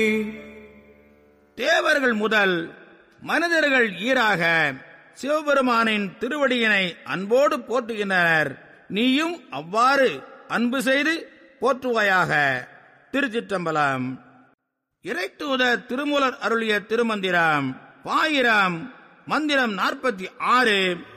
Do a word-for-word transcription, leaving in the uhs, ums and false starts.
தேவர்கள் முதல் மனிதர்கள் ஈராக சிவபெருமானின் திருவடியினை அன்போடு போற்றுகின்றனர். நீயும் அவ்வாறு அன்பு செய்து போற்றுவாயாக. திருச்சிற்றம்பலம். இறைத்தூதர் திருமூலர் அருளிய திருமந்திரம் பாயிரம் மந்திரம் நாற்பத்தி ஆறு.